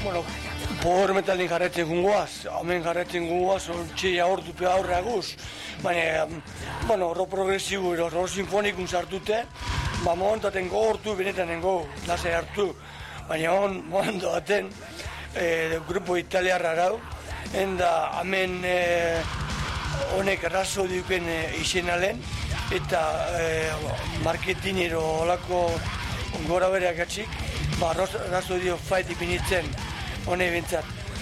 bueno, power metalin jarretzen gungoaz, hemen jarretzen gungoaz, txeia hor dupe aurrea guz. Baina, bueno, rock progresibu, rock sinfonikun sartute, momentu gogortu, benetan lasai hartu. Baina momentu baten, grupo italiarra arau, enda hemen honek raso duken izenalen, eta marketinero olako gora bereak atxik, raso dio fight ipinitzen honek bintzat.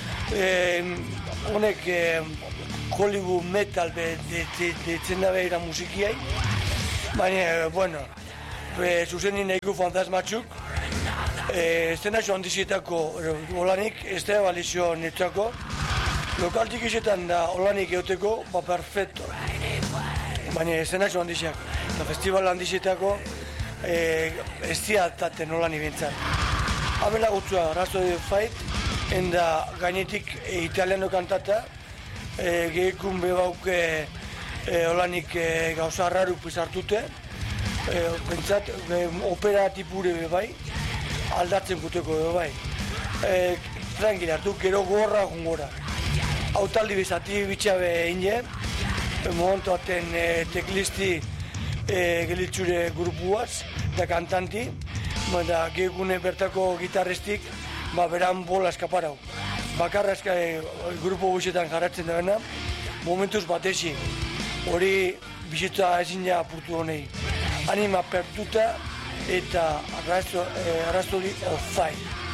Honek Hollywood metal ditzen da behira musikiai, baina, bueno, zuzenin nahiku fantasmatxuk, estenatxo handizietako holanik, ez da balizio netzako, lokaltik izetan da holanik euteko, perfecto. Baina estenatxo handiziak, eta festival handizietako ez diataten holanik bintzat. Hamela gutzua, Razo de Fight, enda gainetik italiano kantata, gehikun bebauke holanik gauza raru pizartute, pentsat opera tipure bebai, aldatzen guteko bebai. Tranquil hartu, gero gorra jungora. Hau taldi bezati bitxabe ine, momentu aten teklisti gelitxure grupuaz, da kantanti, eta gehikune bertako gitarristik, beran bola eskaparau. Bakarra grupo guzietan jarratzen dena, momentuz batezi, hori bizitza ezin ja apurtu honei. Anima pertuta eta Rhapsody of Fire.